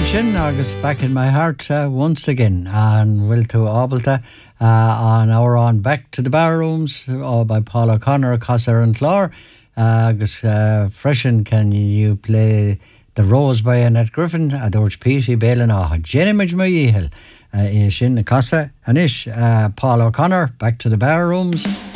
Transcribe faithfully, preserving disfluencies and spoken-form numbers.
sin agus back in my heart uh, once again and will to Abalta uh, on our on Back to the Barrooms uh, by Paul O'Connor, Cosser and Clore uh, agus uh, freshen can you play The Rose by Annette Griffin a dúirt Petey Bailen á Jenny Majmuyihil uh, is sin na Casa Anish uh, Paul O'Connor, Back to the Barrooms.